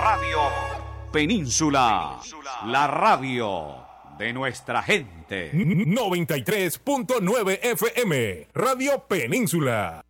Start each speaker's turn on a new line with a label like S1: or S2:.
S1: Radio Península, la radio de nuestra gente.
S2: 93.9 FM, Radio Península.